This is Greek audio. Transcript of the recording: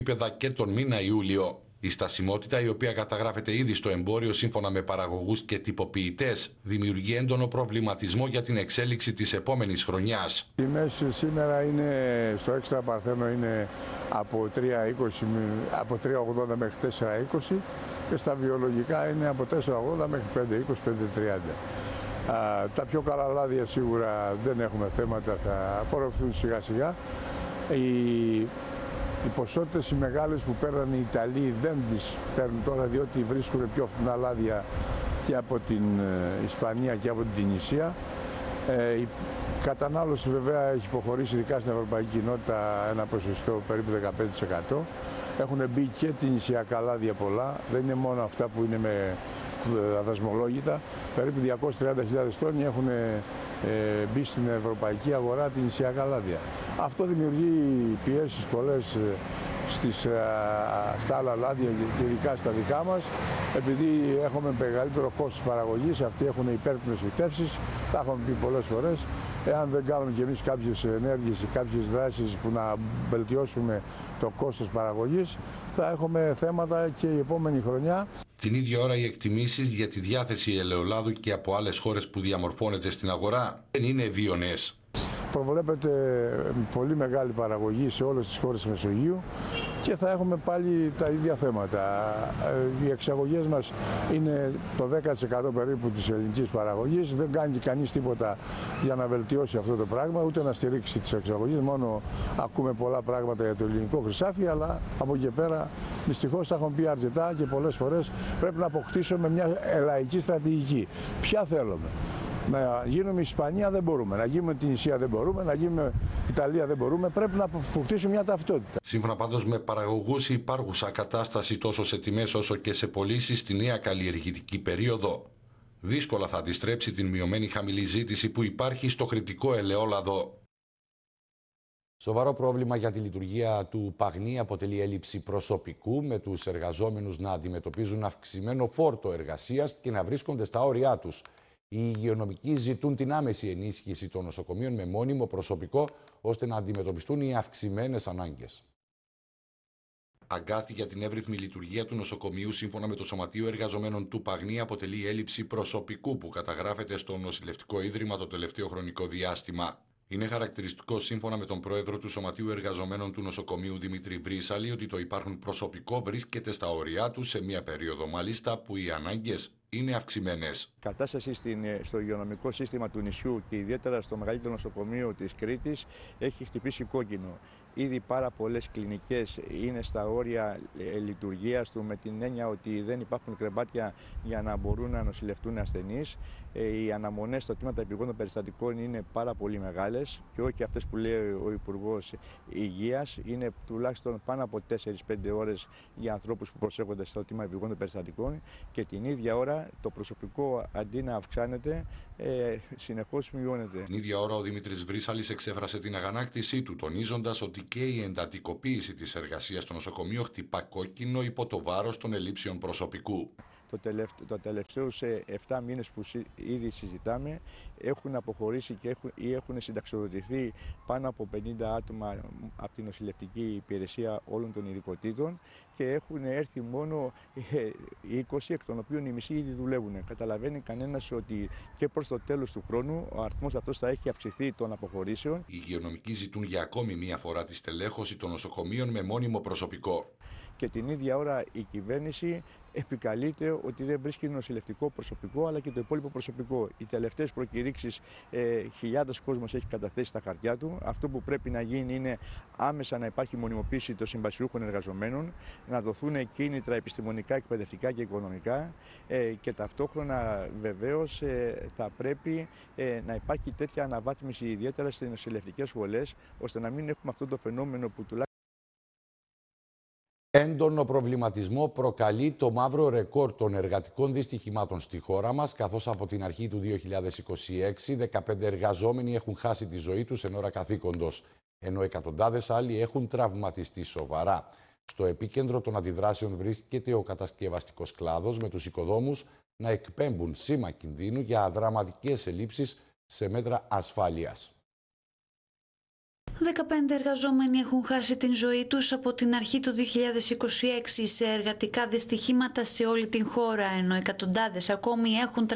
επίπεδα και τον μήνα Ιούλιο. Η στασιμότητα, η οποία καταγράφεται ήδη στο εμπόριο σύμφωνα με παραγωγούς και τυποποιητές, δημιουργεί έντονο προβληματισμό για την εξέλιξη της επόμενης χρονιάς. Η μέση σήμερα είναι στο έξτρα παρθένο είναι από 3,80 μέχρι 4,20 και στα βιολογικά είναι από 4,80 μέχρι 5,20, 5,30. Τα πιο καλά λάδια σίγουρα δεν έχουμε θέματα, θα απορροφηθούν σιγά σιγά. Οι ποσότητες οι μεγάλες που παίρνουν οι Ιταλοί δεν τις παίρνουν τώρα, διότι βρίσκουν πιο φθηνά λάδια και από την Ισπανία και από την Τινησία. Η κατανάλωση βέβαια έχει υποχωρήσει, ειδικά στην Ευρωπαϊκή Κοινότητα, ένα ποσοστό περίπου 15%. Έχουν μπει και τινησιακά λάδια πολλά, δεν είναι μόνο αυτά που είναι με αδασμολόγητα. Περίπου 230.000 τόνοι έχουν μπει στην ευρωπαϊκή αγορά τινησιακά λάδια. Αυτό δημιουργεί πιέσεις πολλές στα άλλα λάδια και ειδικά στα δικά μας, επειδή έχουμε μεγαλύτερο κόστος παραγωγής, αυτοί έχουν υπέρπνες φυτεύσεις, τα έχουμε πει πολλές φορές. Εάν δεν κάνουμε κι εμείς κάποιες ενέργειες ή κάποιες δράσεις που να βελτιώσουμε το κόστος παραγωγής, θα έχουμε θέματα και η επόμενη χρονιά. Την ίδια ώρα οι εκτιμήσεις για τη διάθεση ελαιολάδου και από άλλες χώρες που διαμορφώνεται στην αγορά δεν είναι ευίωνες. Προβλέπεται πολύ μεγάλη παραγωγή σε όλες τις χώρες της Μεσογείου και θα έχουμε πάλι τα ίδια θέματα. Οι εξαγωγές μας είναι το 10% περίπου της ελληνικής παραγωγής. Δεν κάνει κανείς τίποτα για να βελτιώσει αυτό το πράγμα, ούτε να στηρίξει τις εξαγωγές. Μόνο ακούμε πολλά πράγματα για το ελληνικό χρυσάφι, αλλά από εκεί πέρα δυστυχώς τα έχουμε πει αρκετά και πολλές φορές πρέπει να αποκτήσουμε μια ελλαϊκή στρατηγική. Ποια θέλουμε? Να γίνουμε Ισπανία δεν μπορούμε, να γίνουμε την Ισία δεν μπορούμε, να γίνουμε Ιταλία δεν μπορούμε, πρέπει να αποκτήσουμε μια ταυτότητα. Σύμφωνα πάντως με παραγωγούς, η υπάρχουσα κατάσταση τόσο σε τιμές όσο και σε πωλήσεις στη νέα καλλιεργητική περίοδο δύσκολα θα αντιστρέψει την μειωμένη χαμηλή ζήτηση που υπάρχει στο χρητικό ελαιόλαδο. Σοβαρό πρόβλημα για τη λειτουργία του Παγνή αποτελεί έλλειψη προσωπικού, με τους εργαζόμενους να αντιμετωπίζουν αυξημένο φόρτο εργασίας και να βρίσκονται στα όρια τους. Οι υγειονομικοί ζητούν την άμεση ενίσχυση των νοσοκομείων με μόνιμο προσωπικό, ώστε να αντιμετωπιστούν οι αυξημένες ανάγκες. Αγκάθι για την εύρυθμη λειτουργία του νοσοκομείου, σύμφωνα με το Σωματείο Εργαζομένων του Παγνή, αποτελεί έλλειψη προσωπικού που καταγράφεται στο νοσηλευτικό ίδρυμα το τελευταίο χρονικό διάστημα. Είναι χαρακτηριστικό, σύμφωνα με τον πρόεδρο του Σωματείου Εργαζομένων του Νοσοκομείου Δημήτρη Βρύσαλη, ότι το υπάρχον προσωπικό βρίσκεται στα όρια του σε μια περίοδο μάλιστα που οι ανάγκες είναι αυξημένες. Η κατάσταση στο υγειονομικό σύστημα του νησιού και ιδιαίτερα στο μεγαλύτερο νοσοκομείο της Κρήτης έχει χτυπήσει κόκκινο. Ήδη πάρα πολλές κλινικές είναι στα όρια λειτουργίας του, με την έννοια ότι δεν υπάρχουν κρεβάτια για να μπορούν να νοσηλευτούν ασθενείς. Οι αναμονές στα τμήματα επιγόντων περιστατικών είναι πάρα πολύ μεγάλες και όχι αυτές που λέει ο Υπουργός Υγείας. Είναι τουλάχιστον πάνω από 4-5 ώρες για ανθρώπους που προσέχονται στο τμήμα επιγόντων περιστατικών και την ίδια ώρα το προσωπικό αντί να αυξάνεται, συνεχώς μειώνεται. Την ίδια ώρα ο Δημήτρης Βρύσαλης εξέφρασε την αγανάκτησή του, τονίζοντας ότι και η εντατικοποίηση της εργασίας στο νοσοκομείο χτυπά κόκκινο υπό το βάρος των ελλείψεων προσωπικού. Το τελευταίους 7 μήνες που ήδη συζητάμε έχουν αποχωρήσει ή έχουν συνταξιοδοτηθεί πάνω από 50 άτομα από την νοσηλευτική υπηρεσία όλων των ειδικοτήτων και έχουν έρθει μόνο 20, εκ των οποίων οι μισοί ήδη δουλεύουν. Καταλαβαίνει κανένας ότι και προς το τέλος του χρόνου ο αριθμός αυτός θα έχει αυξηθεί των αποχωρήσεων. Οι υγειονομικοί ζητούν για ακόμη μία φορά τη στελέχωση των νοσοκομείων με μόνιμο προσωπικό. Και την ίδια ώρα η κυβέρνηση επικαλείται ότι δεν βρίσκει νοσηλευτικό προσωπικό αλλά και το υπόλοιπο προσωπικό. Οι τελευταίες προκηρύξεις, χιλιάδες κόσμος έχει καταθέσει στα χαρτιά του. Αυτό που πρέπει να γίνει είναι άμεσα να υπάρχει μονιμοποίηση των συμβασιούχων εργαζομένων, να δοθούν κίνητρα επιστημονικά, εκπαιδευτικά και οικονομικά και ταυτόχρονα βεβαίως θα πρέπει να υπάρχει τέτοια αναβάθμιση ιδιαίτερα στις νοσηλευτικές σχολές, ώστε να μην έχουμε αυτό το φαινόμενο που τουλάχιστον. Έντονο προβληματισμό προκαλεί το μαύρο ρεκόρ των εργατικών δυστυχημάτων στη χώρα μας, καθώς από την αρχή του 2026 15 εργαζόμενοι έχουν χάσει τη ζωή τους εν ώρα καθήκοντος, ενώ εκατοντάδες άλλοι έχουν τραυματιστεί σοβαρά. Στο επίκεντρο των αντιδράσεων βρίσκεται ο κατασκευαστικός κλάδος, με τους οικοδόμους να εκπέμπουν σήμα κινδύνου για δραματικές ελλείψεις σε μέτρα ασφάλειας. 15 εργαζόμενοι έχουν χάσει την ζωή τους από την αρχή του 2026 σε εργατικά δυστυχήματα σε όλη την χώρα, ενώ εκατοντάδες ακόμη έχουν